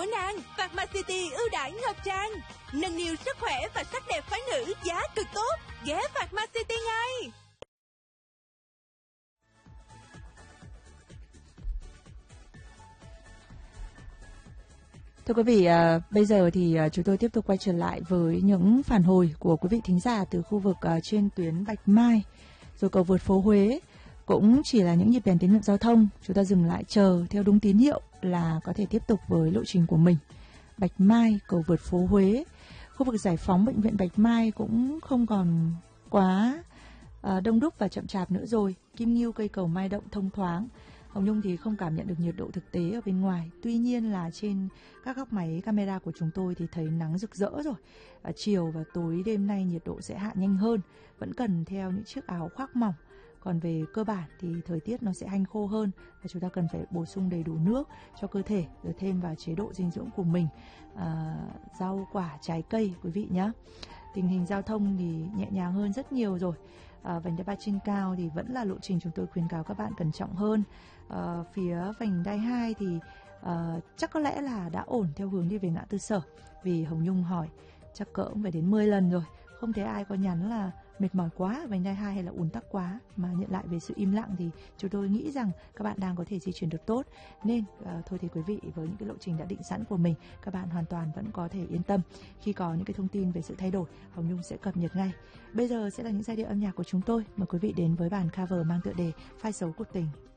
nổi nàng. Pharmacity ưu đãi ngập tràn, nâng niu sức khỏe và sắc đẹp phái nữ giá cực tốt. Ghé Pharmacity ngay. Thưa quý vị, bây giờ thì chúng tôi tiếp tục quay trở lại với những phản hồi của quý vị thính giả từ khu vực trên tuyến Bạch Mai, rồi cầu vượt phố Huế. Cũng chỉ là những nhịp đèn tín hiệu giao thông, chúng ta dừng lại chờ theo đúng tín hiệu là có thể tiếp tục với lộ trình của mình. Bạch Mai, cầu vượt phố Huế, khu vực giải phóng bệnh viện Bạch Mai cũng không còn quá đông đúc và chậm chạp nữa rồi. Kim Ngưu, cây cầu Mai Động thông thoáng. Hồng Nhung thì không cảm nhận được nhiệt độ thực tế ở bên ngoài. Tuy nhiên là trên các góc máy camera của chúng tôi thì thấy nắng rực rỡ rồi. Chiều và tối đêm nay nhiệt độ sẽ hạ nhanh hơn. Vẫn cần theo những chiếc áo khoác mỏng. Còn về cơ bản thì thời tiết nó sẽ hanh khô hơn và chúng ta cần phải bổ sung đầy đủ nước cho cơ thể, rồi thêm vào chế độ dinh dưỡng của mình, rau quả, trái cây quý vị nhé. Tình hình giao thông thì nhẹ nhàng hơn rất nhiều rồi. Vành đai 3 trên cao thì vẫn là lộ trình chúng tôi khuyến cáo các bạn cẩn trọng hơn. Phía vành đai 2 thì chắc có lẽ là đã ổn theo hướng đi về ngã tư Sở. Vì Hồng Nhung hỏi chắc cỡ cũng phải đến 10 lần rồi, không thấy ai có nhắn là mệt mỏi quá ở vành đai 2 hay là ùn tắc quá, mà nhận lại về sự im lặng thì chúng tôi nghĩ rằng các bạn đang có thể di chuyển được tốt. Nên thôi thì quý vị, với những cái lộ trình đã định sẵn của mình, các bạn hoàn toàn vẫn có thể yên tâm. Khi có những cái thông tin về sự thay đổi, Hồng Nhung sẽ cập nhật ngay. Bây giờ sẽ là những giai điệu âm nhạc của chúng tôi. Mời quý vị đến với bản cover mang tựa đề Phai Xấu Cuộc Tình.